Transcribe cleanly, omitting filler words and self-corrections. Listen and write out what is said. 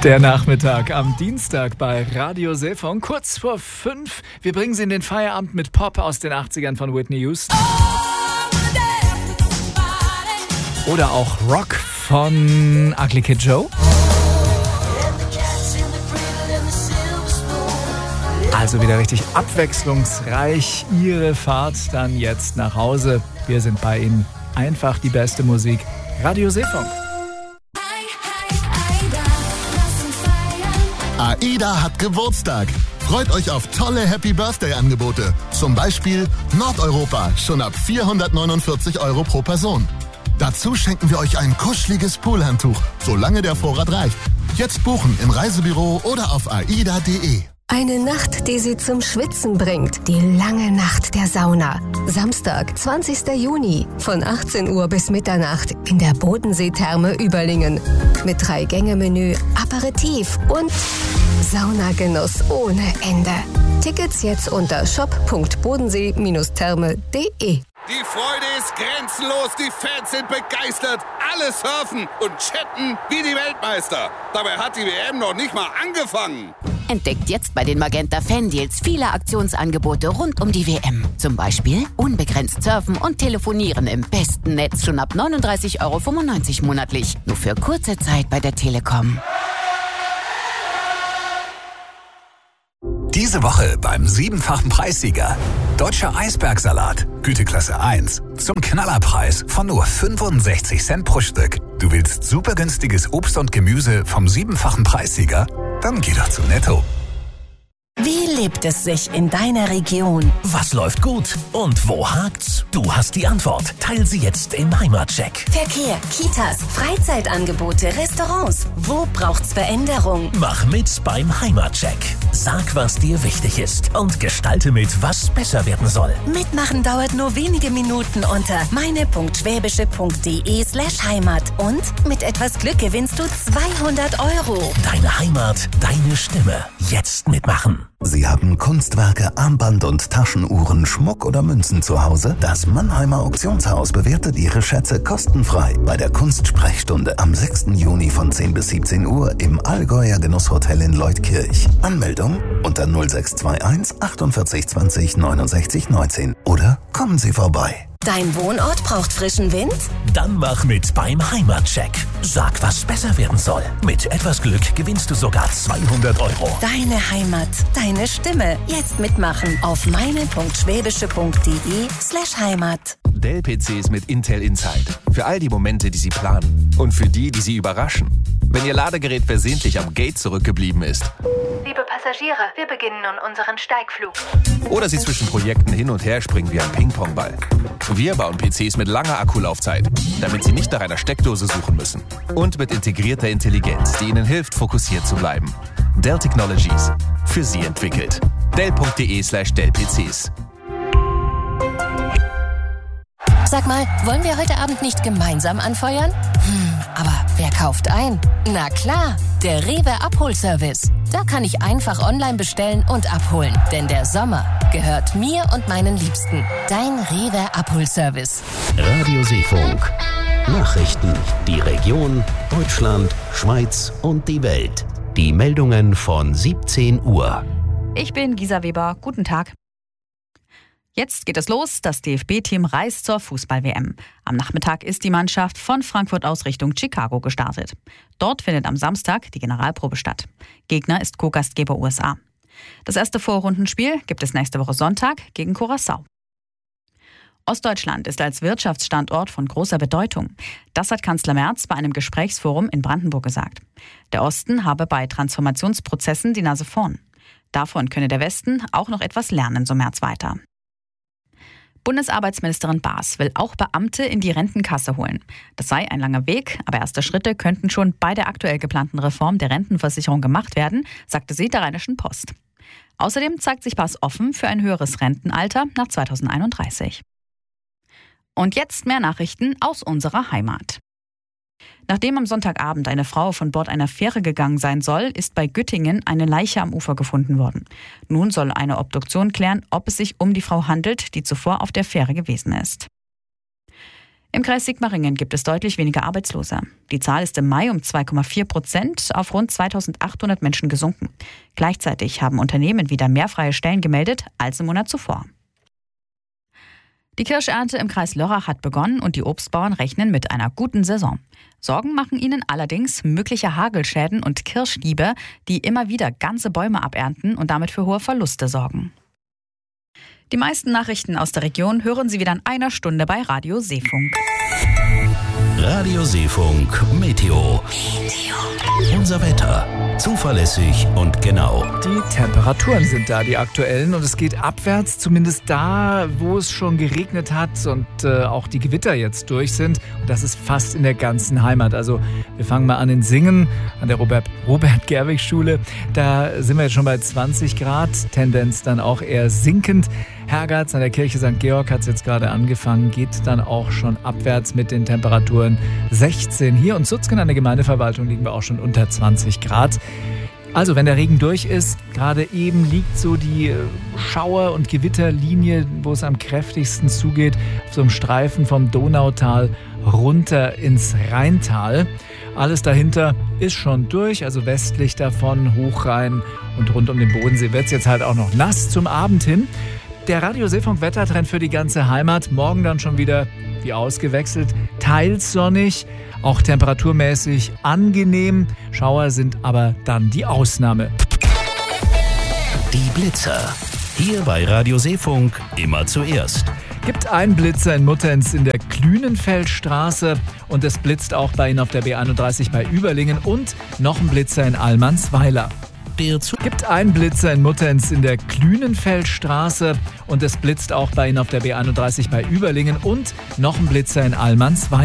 Der Nachmittag am Dienstag bei Radio Seefunk, kurz vor 5. Wir bringen Sie in den Feierabend mit Pop aus den 80ern von Whitney Houston. Oder auch Rock von Ugly Kid Joe. Also wieder richtig abwechslungsreich Ihre Fahrt dann jetzt nach Hause. Wir sind bei Ihnen. Einfach die beste Musik. Radio Seefunk. AIDA hat Geburtstag. Freut euch auf tolle Happy-Birthday-Angebote. Zum Beispiel Nordeuropa, schon ab 449 € pro Person. Dazu schenken wir euch ein kuscheliges Poolhandtuch, solange der Vorrat reicht. Jetzt buchen im Reisebüro oder auf aida.de. Eine Nacht, die Sie zum Schwitzen bringt. Die lange Nacht der Sauna. Samstag, 20. Juni, von 18 Uhr bis Mitternacht in der Bodensee-Therme Überlingen. Mit 3-Gänge-Menü, Aperitif und Saunagenuss ohne Ende. Tickets jetzt unter shop.bodensee-therme.de. Die Freude ist grenzenlos, die Fans sind begeistert, alle surfen und chatten wie die Weltmeister. Dabei hat die WM noch nicht mal angefangen. Entdeckt jetzt bei den Magenta Fan-Deals viele Aktionsangebote rund um die WM. Zum Beispiel unbegrenzt surfen und telefonieren im besten Netz schon ab 39,95 € monatlich. Nur für kurze Zeit bei der Telekom. Diese Woche beim 7-fachen Preissieger. Deutscher Eisbergsalat, Güteklasse 1. Zum Knallerpreis von nur 65 Cent pro Stück. Du willst super günstiges Obst und Gemüse vom 7-fachen Preissieger? Dann geh doch zu Netto. Wie lebt es sich in deiner Region? Was läuft gut und wo hakt's? Du hast die Antwort. Teil sie jetzt im Heimatcheck. Verkehr, Kitas, Freizeitangebote, Restaurants. Wo braucht's Veränderung? Mach mit beim Heimatcheck. Sag, was dir wichtig ist und gestalte mit, was besser werden soll. Mitmachen dauert nur wenige Minuten unter meine.schwäbische.de/Heimat. Und mit etwas Glück gewinnst du 200 €. Deine Heimat, deine Stimme. Jetzt mitmachen. Sie haben Kunstwerke, Armband- und Taschenuhren, Schmuck oder Münzen zu Hause? Das Mannheimer Auktionshaus bewertet Ihre Schätze kostenfrei bei der Kunstsprechstunde am 6. Juni von 10 bis 17 Uhr im Allgäuer Genusshotel in Leutkirch. Anmeldung unter 0621 48 20 69 19 oder kommen Sie vorbei. Dein Wohnort braucht frischen Wind? Dann mach mit beim Heimatcheck. Sag, was besser werden soll. Mit etwas Glück gewinnst du sogar 200 €. Deine Heimat, deine Stimme. Jetzt mitmachen auf meine.schwäbische.de/Heimat. Dell-PCs mit Intel Inside. Für all die Momente, die Sie planen. Und für die, die Sie überraschen. Wenn Ihr Ladegerät versehentlich am Gate zurückgeblieben ist. Liebe Passagiere, wir beginnen nun unseren Steigflug. Oder Sie zwischen Projekten hin und her springen wie ein Ping-Pong-Ball. Wir bauen PCs mit langer Akkulaufzeit, damit Sie nicht nach einer Steckdose suchen müssen. Und mit integrierter Intelligenz, die Ihnen hilft, fokussiert zu bleiben. Dell Technologies. Für Sie entwickelt. Dell.de/Dell-PCs. Sag mal, wollen wir heute Abend nicht gemeinsam anfeuern? Aber wer kauft ein? Na klar, der Rewe Abholservice. Da kann ich einfach online bestellen und abholen. Denn der Sommer gehört mir und meinen Liebsten. Dein Rewe Abholservice. Radio Seefunk. Nachrichten. Die Region, Deutschland, Schweiz und die Welt. Die Meldungen von 17 Uhr. Ich bin Gisa Weber. Guten Tag. Jetzt geht es los. Das DFB-Team reist zur Fußball-WM. Am Nachmittag ist die Mannschaft von Frankfurt aus Richtung Chicago gestartet. Dort findet am Samstag die Generalprobe statt. Gegner ist Co-Gastgeber USA. Das erste Vorrundenspiel gibt es nächste Woche Sonntag gegen Curaçao. Ostdeutschland ist als Wirtschaftsstandort von großer Bedeutung. Das hat Kanzler Merz bei einem Gesprächsforum in Brandenburg gesagt. Der Osten habe bei Transformationsprozessen die Nase vorn. Davon könne der Westen auch noch etwas lernen, so Merz weiter. Bundesarbeitsministerin Baas will auch Beamte in die Rentenkasse holen. Das sei ein langer Weg, aber erste Schritte könnten schon bei der aktuell geplanten Reform der Rentenversicherung gemacht werden, sagte sie der Rheinischen Post. Außerdem zeigt sich Baas offen für ein höheres Rentenalter nach 2031. Und jetzt mehr Nachrichten aus unserer Heimat. Nachdem am Sonntagabend eine Frau von Bord einer Fähre gegangen sein soll, ist bei Güttingen eine Leiche am Ufer gefunden worden. Nun soll eine Obduktion klären, ob es sich um die Frau handelt, die zuvor auf der Fähre gewesen ist. Im Kreis Sigmaringen gibt es deutlich weniger Arbeitslose. Die Zahl ist im Mai um 2,4% auf rund 2.800 Menschen gesunken. Gleichzeitig haben Unternehmen wieder mehr freie Stellen gemeldet als im Monat zuvor. Die Kirschernte im Kreis Lörrach hat begonnen und die Obstbauern rechnen mit einer guten Saison. Sorgen machen ihnen allerdings mögliche Hagelschäden und Kirschdiebe, die immer wieder ganze Bäume abernten und damit für hohe Verluste sorgen. Die meisten Nachrichten aus der Region hören Sie wieder in einer Stunde bei Radio Seefunk. Radio Seefunk Meteo. Unser Wetter. Zuverlässig und genau. Die Temperaturen sind da, die aktuellen. Und es geht abwärts, zumindest da, wo es schon geregnet hat und auch die Gewitter jetzt durch sind. Und das ist fast in der ganzen Heimat. Also wir fangen mal an in Singen, an der Robert-Gerwig-Schule. Da sind wir jetzt schon bei 20 Grad, Tendenz dann auch eher sinkend. Hergatz an der Kirche St. Georg hat es jetzt gerade angefangen, geht dann auch schon abwärts mit den Temperaturen 16. Hier und Sutzgen an der Gemeindeverwaltung liegen wir auch schon unter 20 Grad. Also wenn der Regen durch ist, gerade eben liegt so die Schauer- und Gewitterlinie, wo es am kräftigsten zugeht, auf so einem Streifen vom Donautal runter ins Rheintal. Alles dahinter ist schon durch, also westlich davon, Hochrhein und rund um den Bodensee wird es jetzt halt auch noch nass zum Abend hin. Der Radio Seefunk Wettertrend für die ganze Heimat. Morgen dann schon wieder wie ausgewechselt. Teils sonnig, auch temperaturmäßig angenehm. Schauer sind aber dann die Ausnahme. Die Blitzer. Hier bei Radio Seefunk immer zuerst. Gibt einen Blitzer in Muttenz in der Klünenfeldstraße und es blitzt auch bei Ihnen auf der B31 bei Überlingen und noch ein Blitzer in Allmannsweiler. Gibt einen Blitzer in Muttenz in der Klünenfeldstraße und es blitzt auch bei Ihnen auf der B31 bei Überlingen und noch ein Blitzer in Allmannsweiler.